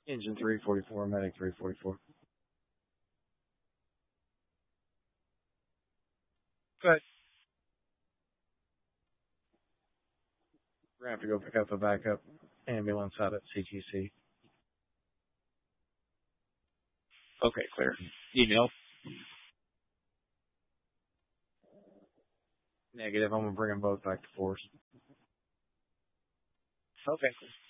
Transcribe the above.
Engine 344, medic 344. Good. We're going to have to go pick up a backup ambulance out at CTC. Okay, clear. Email? Negative. I'm going to bring them both back to force. Okay.